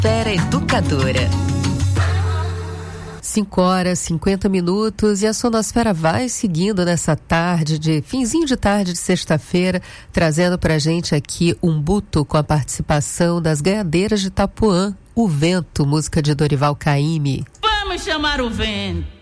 Sonosfera Educadora. 5h50 e a Sonosfera vai seguindo nessa tarde finzinho de tarde de sexta-feira, trazendo pra gente aqui Umbuto com a participação das ganhadeiras de Itapuã, O Vento, música de Dorival Caymmi. Vamos chamar o vento.